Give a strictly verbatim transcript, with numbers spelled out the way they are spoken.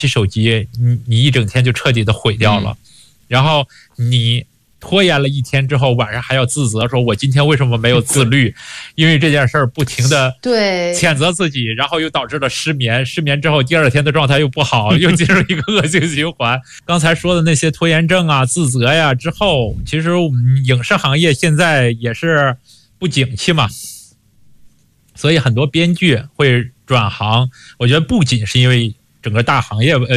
手机，你你一整天就彻底的毁掉了，嗯、然后你拖延了一天之后，晚上还要自责，说我今天为什么没有自律？因为这件事儿不停的对谴责自己，然后又导致了失眠，失眠之后第二天的状态又不好，又进入一个恶性循环。刚才说的那些拖延症啊、自责呀，之后其实我们影视行业现在也是不景气嘛，所以很多编剧会转行。我觉得不仅是因为整个大行业呃。